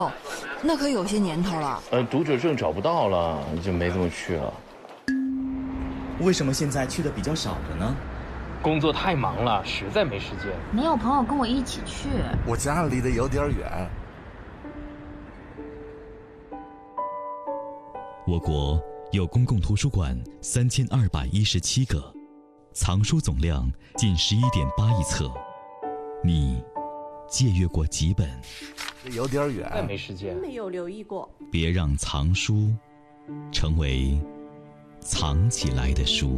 哦，那可有些年头了。 读者证找不到了，就没怎么去了。 为什么现在去的比较少了呢？ 工作太忙了，实在没时间。 没有朋友跟我一起去。 我家离得有点远。 我国有公共图书馆3217个，藏书总量近11.8亿册。你借阅过几本？ 有点远， 再没时间， 没有留意过。 别让藏书成为藏起来的书。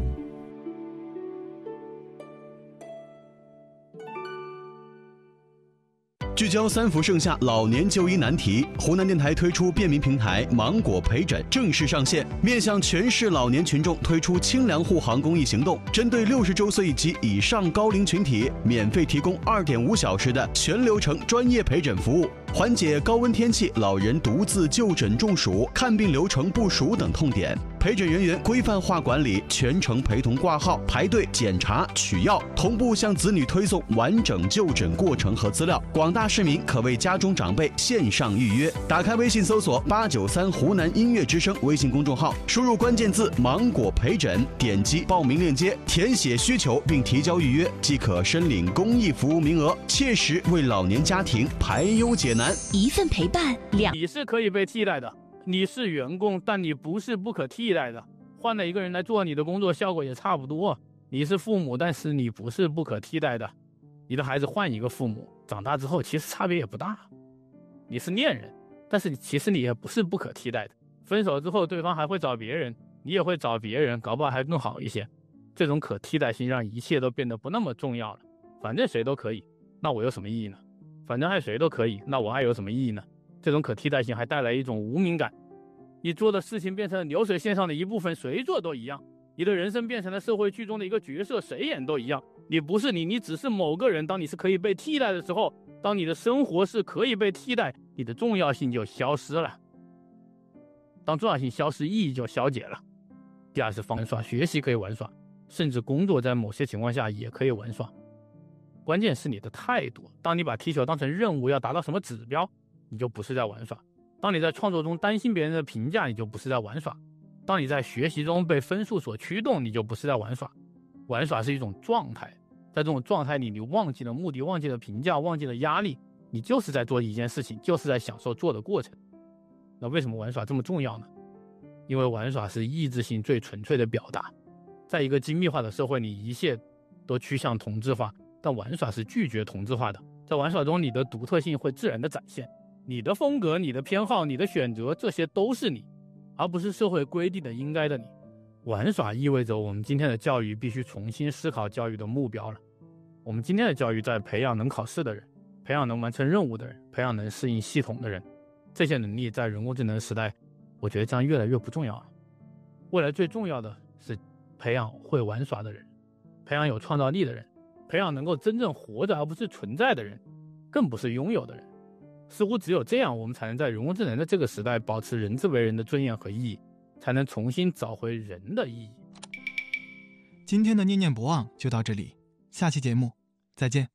聚焦3伏盛夏老年就医难题，湖南电台推出便民平台芒果陪诊正式上线，面向全市老年群众推出清凉护航公益行动，针对60周岁及以上高龄群体，免费提供2.5小时的全流程专业陪诊服务，缓解高温天气老人独自就诊中暑、看病流程不熟等痛点。陪诊人员规范化管理，全程陪同挂号、排队检查、取药，同步向子女推送完整就诊过程和资料。广大市民可为家中长辈线上预约。打开微信搜索893湖南音乐之声微信公众号，输入关键字芒果陪诊，点击报名链接，填写需求并提交预约，即可申领公益服务名额，切实为老年家庭排忧解难。 一份陪伴， 你是可以被替代的。你是员工，但你不是不可替代的。换了一个人来做你的工作，效果也差不多。你是父母，但是你不是不可替代的。你的孩子换一个父母，长大之后其实差别也不大。你是恋人，但是其实你也不是不可替代的。分手之后，对方还会找别人，你也会找别人，搞不好还更好一些。这种可替代性让一切都变得不那么重要了。反正谁都可以，那我有什么意义呢？反正爱谁都可以，那我还有什么意义呢？这种可替代性还带来一种无名感，你做的事情变成了流水线上的一部分，谁做都一样。你的人生变成了社会剧中的一个角色，谁演都一样。你不是你，你只是某个人。当你是可以被替代的时候，当你的生活是可以被替代，你的重要性就消失了。当重要性消失，意义就消解了。第二是玩耍，学习可以玩耍，甚至工作在某些情况下也可以玩耍。关键是你的态度。当你把踢球当成任务，要达到什么指标，你就不是在玩耍。当你在创作中担心别人的评价，你就不是在玩耍。当你在学习中被分数所驱动，你就不是在玩耍。玩耍是一种状态，在这种状态里，你忘记了目的，忘记了评价，忘记了压力，你就是在做一件事情，就是在享受做的过程。那为什么玩耍这么重要呢？因为玩耍是意志性最纯粹的表达。在一个精密化的社会里，一切都趋向同质化，但玩耍是拒绝同质化的。在玩耍中，你的独特性会自然的展现，你的风格、你的偏好、你的选择，这些都是你，而不是社会规定的应该的你。玩耍意味着我们今天的教育必须重新思考教育的目标了。我们今天的教育在培养能考试的人，培养能完成任务的人，培养能适应系统的人。这些能力在人工智能时代，我觉得将越来越不重要了。未来最重要的是培养会玩耍的人，培养有创造力的人，培养能够真正活着而不是存在的人，更不是拥有的人。似乎只有这样，我们才能在人工智能的这个时代保持人之为人的尊严和意义，才能重新找回人的意义。 今天的念念不忘就到这里，下期节目再见。